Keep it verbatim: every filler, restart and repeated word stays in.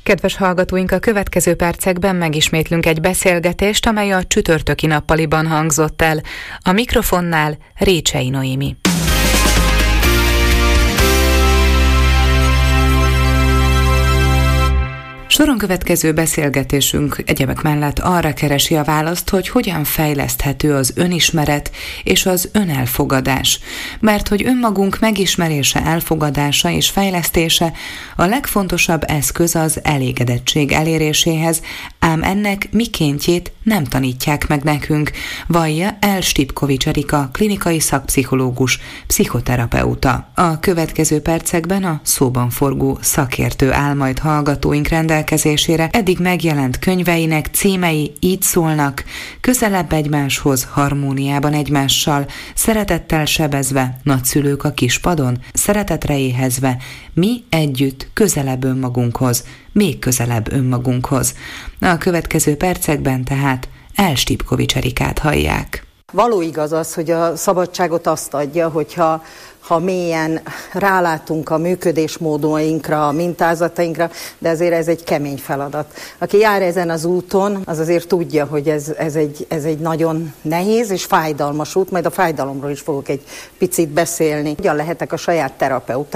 Kedves hallgatóink, a következő percekben megismétlünk egy beszélgetést, amely a csütörtöki nappaliban hangzott el. A mikrofonnál Récsei Noémi. Soron következő beszélgetésünk egyebek mellett arra keresi a választ, hogy hogyan fejleszthető az önismeret és az önelfogadás. Mert hogy önmagunk megismerése, elfogadása és fejlesztése a legfontosabb eszköz az elégedettség eléréséhez, ám ennek mikéntjét nem tanítják meg nekünk, vallja El Stipkovics Erika, klinikai szakpszichológus, pszichoterapeuta. A következő percekben a szóban forgó szakértő áll majd hallgatóink rendelkezésére. Eddig megjelent könyveinek címei így szólnak: közelebb egymáshoz, harmóniában egymással, szeretettel sebezve, nagyszülők a kispadon, szeretetre éhezve, mi együtt közelebb önmagunkhoz, még közelebb önmagunkhoz. A következő percekben tehát El Stipkovics Erikát hallják. Való igaz az, hogy a szabadságot azt adja, hogyha ha mélyen rálátunk a működésmódainkra, a mintázatainkra, de azért ez egy kemény feladat. Aki jár ezen az úton, az azért tudja, hogy ez, ez, egy, ez egy nagyon nehéz és fájdalmas út, majd a fájdalomról is fogok egy picit beszélni. Hogyan lehetek a saját terapeutám?